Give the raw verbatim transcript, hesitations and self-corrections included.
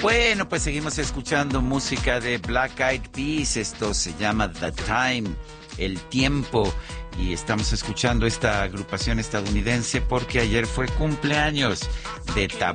Bueno, pues seguimos escuchando música de Black Eyed Peas. Esto se llama The Time, el tiempo. Y estamos escuchando esta agrupación estadounidense porque ayer fue cumpleaños de Tabú.